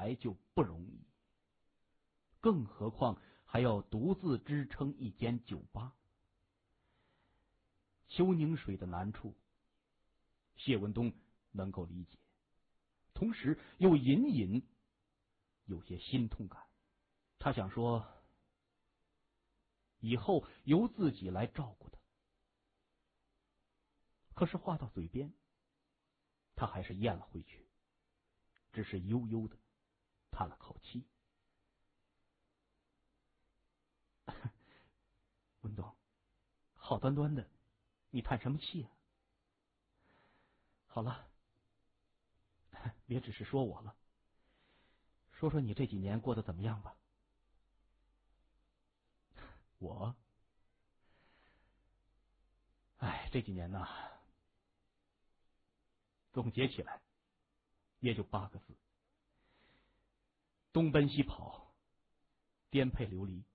来就不容易，更何况还要独自支撑一间酒吧。邱宁水的难处，谢文东能够理解，同时又隐隐有些心痛感。他想说，以后由自己来照顾他。可是话到嘴边，他还是咽了回去，只是悠悠的叹了口气。文东，好端端的，你叹什么气啊？好了，别只是说我了，说说你这几年过得怎么样吧。我，这几年呐，总结起来也就8个字：东奔西跑，颠沛流离。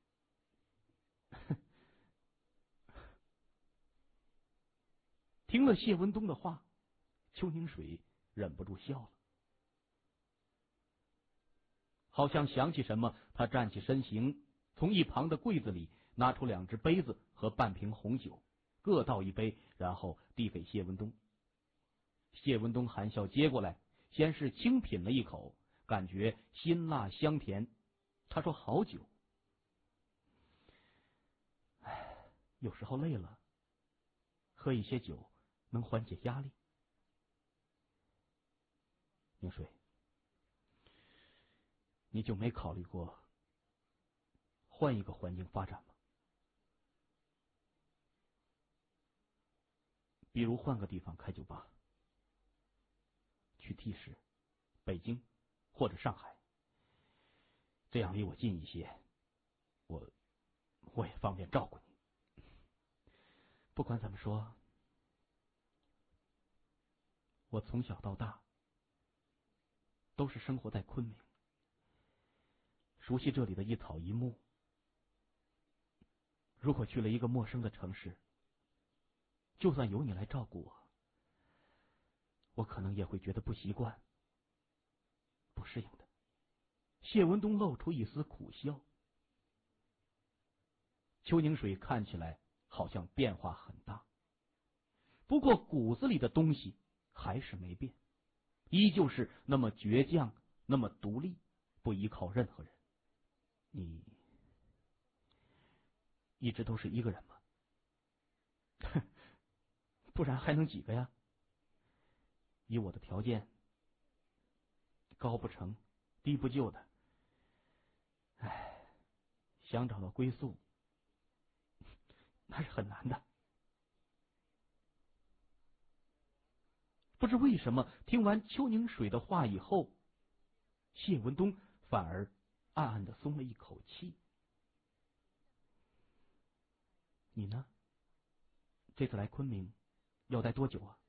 听了谢文东的话，邱宁水忍不住笑了。好像想起什么，他站起身形，从一旁的柜子里拿出2只杯子和半瓶红酒，各倒一杯，然后递给谢文东。谢文东含笑接过来，先是轻品了一口，感觉辛辣香甜。他说：“好酒。”有时候累了，喝一些酒能缓解压力。宁水，你就没考虑过换一个环境发展吗？比如换个地方开酒吧，去T市、北京或者上海，这样离我近一些，我也方便照顾你。不管怎么说，我从小到大都是生活在昆明，熟悉这里的一草一木。如果去了一个陌生的城市，就算由你来照顾我，我可能也会觉得不习惯、不适应的。谢文东露出一丝苦笑。邱宁水看起来好像变化很大，不过骨子里的东西还是没变，依旧是那么倔强，那么独立，不依靠任何人。你一直都是一个人吗？不然还能几个呀？以我的条件，高不成低不就的，想找到归宿那是很难的。不知为什么，听完邱宁水的话以后，谢文东反而暗暗的松了一口气。你呢？这次来昆明要待多久啊？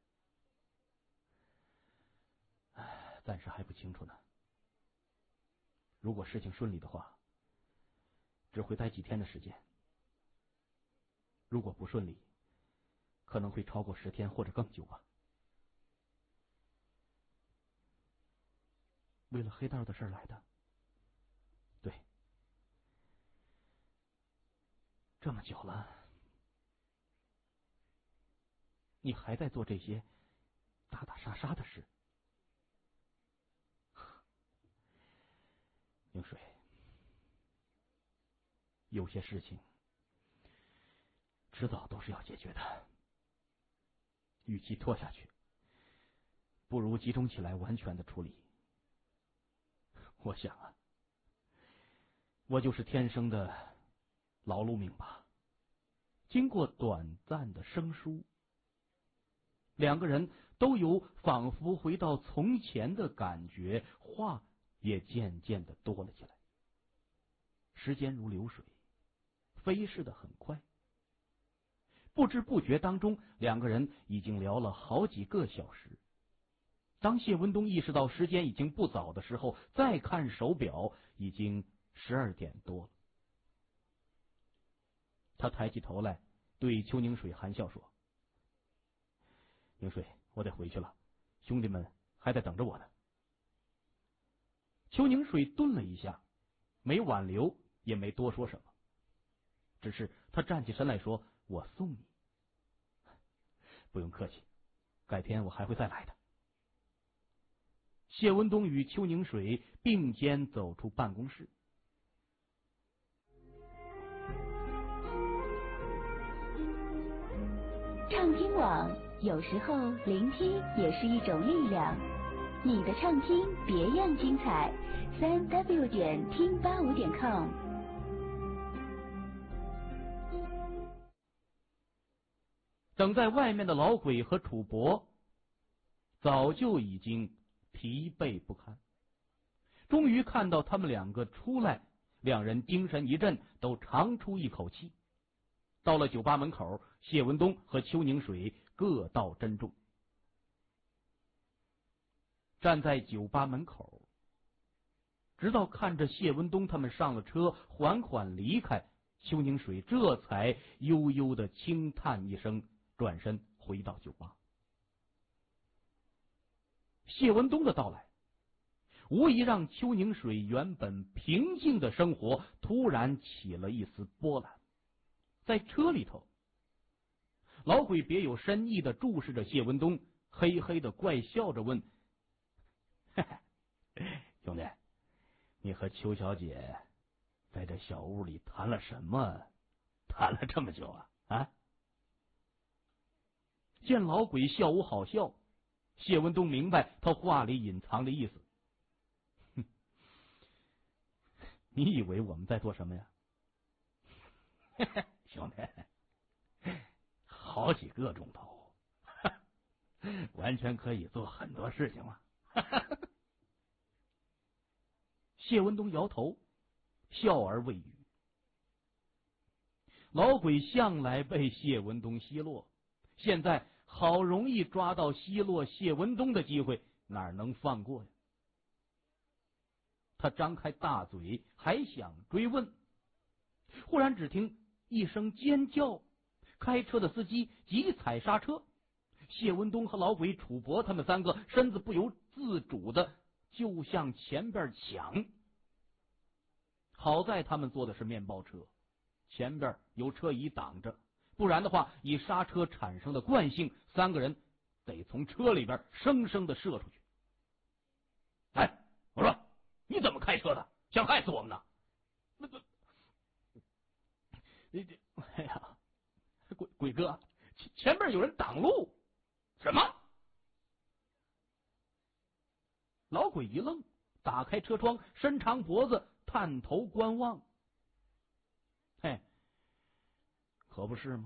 暂时还不清楚呢。如果事情顺利的话，只会待几天的时间；如果不顺利，可能会超过10天或者更久吧。为了黑道的事来的？对。这么久了，你还在做这些打打杀杀的事？宁水，有些事情迟早都是要解决的，与其拖下去，不如集中起来完全的处理。我想啊，我就是天生的劳碌命吧。经过短暂的生疏，2个人都有仿佛回到从前的感觉，话也渐渐的多了起来。时间如流水，飞逝的很快。不知不觉当中，2个人已经聊了好几个小时。当谢文东意识到时间已经不早的时候，再看手表，已经12点多了。他抬起头来，对邱宁水含笑说：“宁水，我得回去了，兄弟们还在等着我呢。” 邱宁水顿了一下，没挽留，也没多说什么，只是他站起身来说：“我送你。”不用客气，改天我还会再来的。谢文东与邱宁水并肩走出办公室。 畅听网，有时候聆听也是一种力量。你的畅听别样精彩，3w 点听85点com。 等在外面的老鬼和楚伯早就已经疲惫不堪，终于看到他们两个出来，两人精神一振，都长出一口气。到了酒吧门口，谢文东和邱宁水各道珍重。站在酒吧门口，直到看着谢文东他们上了车，缓缓离开，邱宁水这才悠悠的轻叹一声，转身回到酒吧。谢文东的到来，无疑让邱宁水原本平静的生活突然起了一丝波澜。在车里头，老鬼别有深意的注视着谢文东，嘿嘿的怪笑着问：“兄弟，你和邱小姐在这小屋里谈了什么？谈了这么久啊？”啊！见老鬼笑无好笑，谢文东明白他话里隐藏的意思。哼，你以为我们在做什么呀？兄弟，好几个钟头，完全可以做很多事情了。谢文东摇头，笑而未语。老鬼向来被谢文东奚落，现在好容易抓到奚落谢文东的机会，哪能放过呀？他张开大嘴，还想追问，忽然只听一声尖叫，开车的司机急踩刹车，谢文东和老鬼楚伯他们三个身子不由自主的就向前边抢。好在他们坐的是面包车，前边有车椅挡着，不然的话，以刹车产生的惯性，三个人得从车里边生生的射出去。哎，我说你怎么开车的？想害死我们呢？哎呀，鬼哥，前面有人挡路。什么？老鬼一愣，打开车窗，伸长脖子，探头观望。嘿，可不是吗？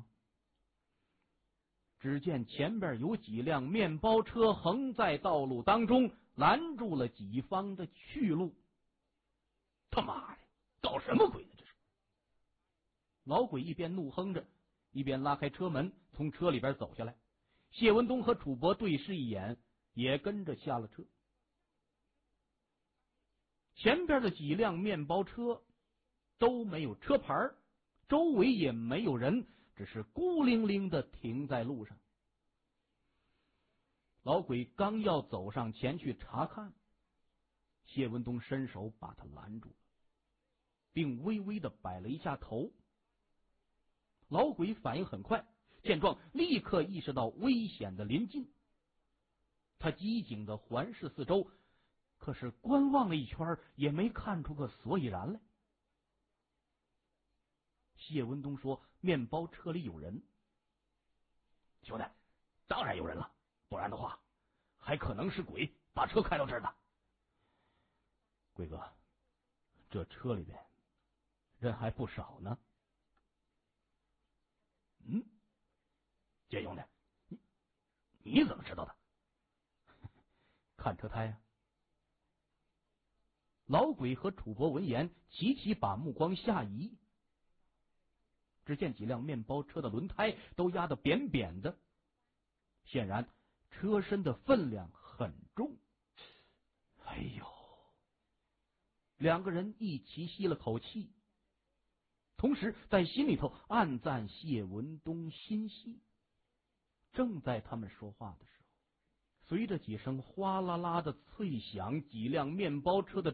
只见前边有几辆面包车横在道路当中，拦住了己方的去路。他妈的，搞什么鬼呢？这是！老鬼一边怒哼着，一边拉开车门，从车里边走下来。谢文东和楚伯对视一眼，也跟着下了车。前边的几辆面包车都没有车牌，周围也没有人，只是孤零零的停在路上。老鬼刚要走上前去查看，谢文东伸手把他拦住了，并微微的摆了一下头。老鬼反应很快，见状立刻意识到危险的临近，他机警的环视四周，可是观望了一圈也没看出个所以然来。谢文东说：“面包车里有人。”兄弟，当然有人了，不然的话还可能是鬼把车开到这儿的。鬼哥，这车里边人还不少呢。杰兄弟，你怎么知道的？看车胎呀。老鬼和楚伯闻言齐齐把目光下移，只见几辆面包车的轮胎都压得扁扁的，显然车身的分量很重。哎呦！两个人一齐吸了口气，同时在心里头暗赞谢文东心细。正在他们说话的时候，随着几声哗啦啦的脆响，几辆面包车的